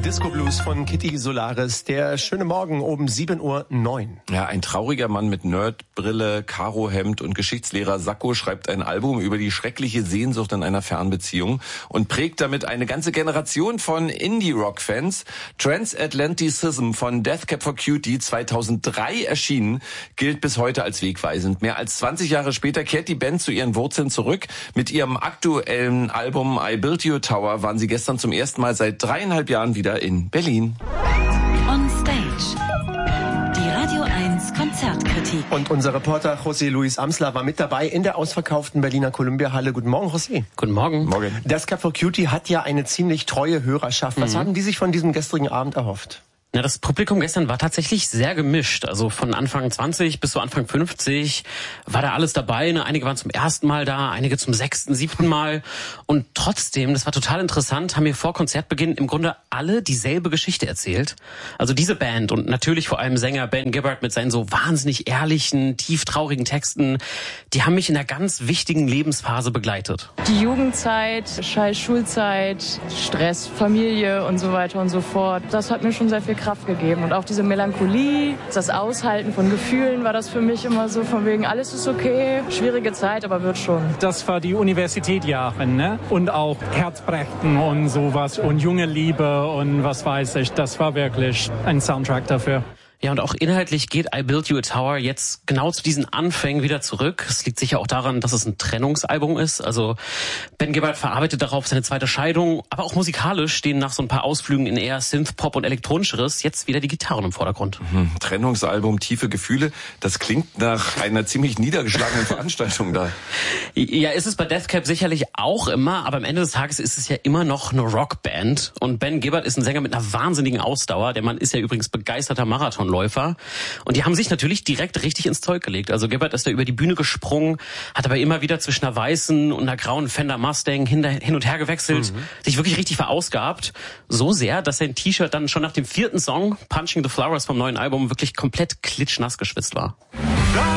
Disco Blues von Kitty Solaris. Der schöne Morgen um 7:09 Uhr. Ja, ein trauriger Mann mit Nerdbrille, Karohemd und Geschichtslehrer Sakko schreibt ein Album über die schreckliche Sehnsucht in einer Fernbeziehung und prägt damit eine ganze Generation von Indie-Rock-Fans. Transatlanticism von Death Cab for Cutie, 2003 erschienen, gilt bis heute als wegweisend. Mehr als 20 Jahre später kehrt die Band zu ihren Wurzeln zurück. Mit ihrem aktuellen Album I Built You a Tower waren sie gestern zum ersten Mal seit 3,5 Jahren wieder in Berlin. On Stage. Die Radio 1 Konzertkritik. Und unser Reporter José Luis Amsler war mit dabei in der ausverkauften Berliner Columbia-Halle. Guten Morgen, José. Guten Morgen. Morgen. Death Cab for Cutie hat ja eine ziemlich treue Hörerschaft. Was haben die sich von diesem gestrigen Abend erhofft? Ja, das Publikum gestern war tatsächlich sehr gemischt. Also von Anfang 20 bis zu Anfang 50 war da alles dabei. Einige waren zum ersten Mal da, einige zum 6., 7. Mal. Und trotzdem, das war total interessant, haben mir vor Konzertbeginn im Grunde alle dieselbe Geschichte erzählt. Also diese Band und natürlich vor allem Sänger Ben Gibbard mit seinen so wahnsinnig ehrlichen, tieftraurigen Texten, die haben mich in einer ganz wichtigen Lebensphase begleitet. Die Jugendzeit, scheiß Schulzeit, Stress, Familie und so weiter und so fort. Das hat mir schon sehr viel Kraft gegeben. Und auch diese Melancholie, das Aushalten von Gefühlen war das für mich immer so von wegen, alles ist okay, schwierige Zeit, aber wird schon. Das war die Universitätsjahre, ne? Und auch Herzbrechen und sowas und junge Liebe und was weiß ich. Das war wirklich ein Soundtrack dafür. Ja, und auch inhaltlich geht I Built You a Tower jetzt genau zu diesen Anfängen wieder zurück. Es liegt sicher auch daran, dass es ein Trennungsalbum ist. Also Ben Gibbard verarbeitet darauf seine zweite Scheidung, aber auch musikalisch stehen nach so ein paar Ausflügen in eher Synthpop und Elektronischeres jetzt wieder die Gitarren im Vordergrund. Trennungsalbum, tiefe Gefühle, das klingt nach einer ziemlich niedergeschlagenen Veranstaltung da. Ja, ist es bei Death Cab sicherlich auch immer, aber am Ende des Tages ist es ja immer noch eine Rockband. Und Ben Gibbard ist ein Sänger mit einer wahnsinnigen Ausdauer. Der Mann ist ja übrigens begeisterter Marathonläufer. Und die haben sich natürlich direkt richtig ins Zeug gelegt. Also Gibbard ist da über die Bühne gesprungen, hat aber immer wieder zwischen einer weißen und einer grauen Fender Mustang hin und her gewechselt, sich wirklich richtig verausgabt. So sehr, dass sein T-Shirt dann schon nach dem 4. Song, Punching the Flowers vom neuen Album, wirklich komplett klitschnass geschwitzt war.